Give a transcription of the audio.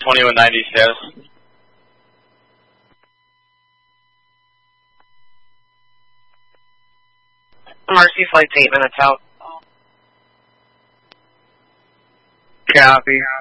2190 stairs. Marcy flight's 8 minutes out. Copy.